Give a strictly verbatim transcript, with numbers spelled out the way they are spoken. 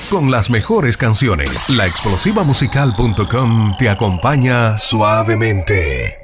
con las mejores canciones. La explosiva musical punto com te acompaña suavemente.